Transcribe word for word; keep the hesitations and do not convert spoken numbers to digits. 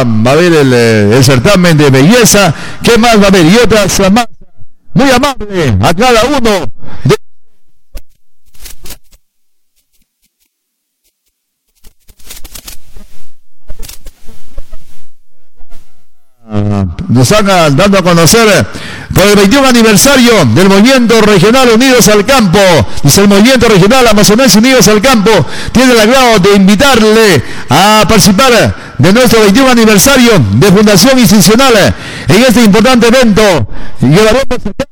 va a haber el, el certamen de belleza. ¿Qué más va a haber? Y otras más. Muy amable a cada uno de nos están dando a conocer por el veintiún aniversario del Movimiento Regional Unidos al Campo. Dice el Movimiento Regional Amazonense Unidos al Campo tiene el agrado de invitarle a participar de nuestro veintiún aniversario de Fundación Institucional en este importante evento. Llevaremos